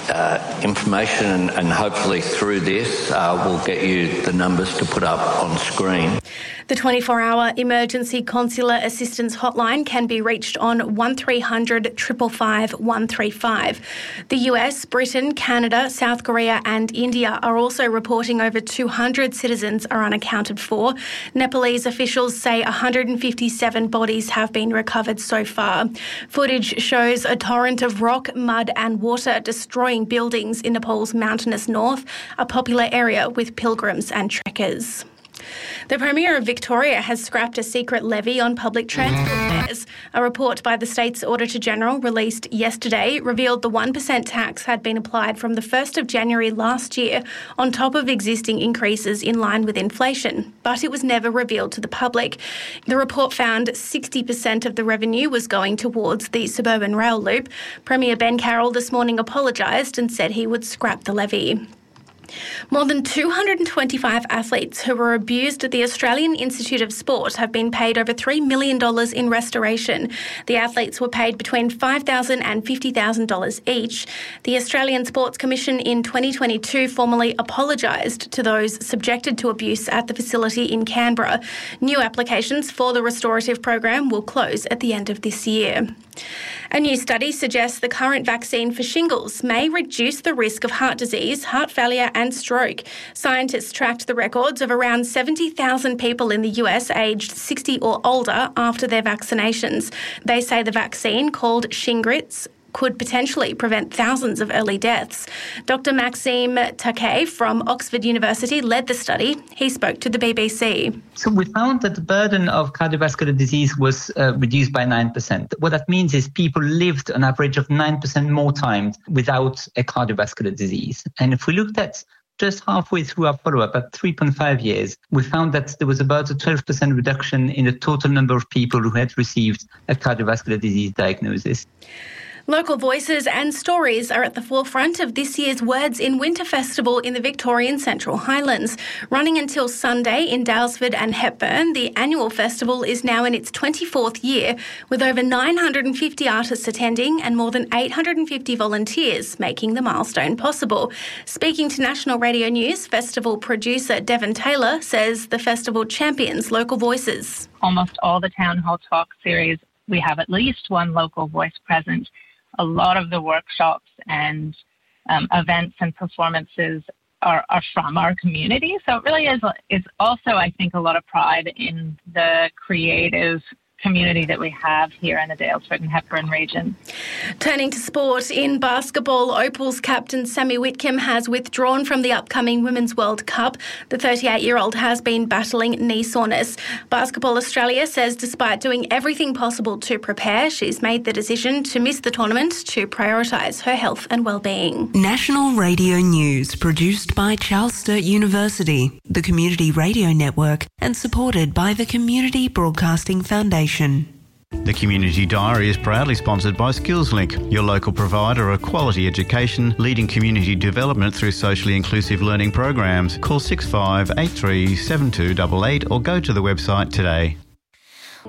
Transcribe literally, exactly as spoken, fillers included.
uh, information, and, and hopefully through this uh, we'll get you the numbers to put up on screen. The twenty-four hour emergency consular assistance hotline can be reached on one three hundred five five five one three five. The U S, Britain, Canada, South Korea and India are also reporting over two hundred citizens are unaccounted for. Nepalese officials say one hundred fifty-seven bodies have been recovered so far. Footage shows a torrent of rock, mud and water destroying buildings in Nepal's mountainous north, a popular area with pilgrims and trekkers. The Premier of Victoria has scrapped a secret levy on public transport fares. A report by the state's Auditor-General released yesterday revealed the one percent tax had been applied from the first of January last year on top of existing increases in line with inflation, but it was never revealed to the public. The report found sixty percent of the revenue was going towards the suburban rail loop. Premier Ben Carroll this morning apologised and said he would scrap the levy. More than two hundred twenty-five athletes who were abused at the Australian Institute of Sport have been paid over three million dollars in restoration. The athletes were paid between five thousand dollars and fifty thousand dollars each. The Australian Sports Commission in twenty twenty-two formally apologised to those subjected to abuse at the facility in Canberra. New applications for the restorative program will close at the end of this year. A new study suggests the current vaccine for shingles may reduce the risk of heart disease, heart failure and stroke. Scientists tracked the records of around seventy thousand people in the U S aged sixty or older after their vaccinations. They say the vaccine, called Shingrix, could potentially prevent thousands of early deaths. Doctor Maxime Taquet from Oxford University led the study. He spoke to the B B C. So we found that the burden of cardiovascular disease was uh, reduced by nine percent. What that means is people lived an average of nine percent more time without a cardiovascular disease. And if we looked at just halfway through our follow-up at three point five years, we found that there was about a twelve percent reduction in the total number of people who had received a cardiovascular disease diagnosis. Local voices and stories are at the forefront of this year's Words in Winter Festival in the Victorian Central Highlands. Running until Sunday in Daylesford and Hepburn, the annual festival is now in its twenty-fourth year, with over nine hundred fifty artists attending and more than eight hundred fifty volunteers making the milestone possible. Speaking to National Radio News, festival producer Devon Taylor says the festival champions local voices. Almost all the Town Hall Talk series, we have at least one local voice present. A lot of the workshops and um, events and performances are, are from our community. So it really is, is also, I think, a lot of pride in the creative community that we have here in the Daylesford and Hepburn region. Turning to sport, in basketball, Opal's captain Sammy Whitcomb has withdrawn from the upcoming Women's World Cup. The thirty-eight-year-old has been battling knee soreness. Basketball Australia says despite doing everything possible to prepare, she's made the decision to miss the tournament to prioritise her health and well-being. National Radio News, produced by Charles Sturt University, the Community Radio Network, and supported by the Community Broadcasting Foundation. The Community Diary is proudly sponsored by SkillsLink, your local provider of quality education, leading community development through socially inclusive learning programs. Call six five eight three seven two eight eight or go to the website today.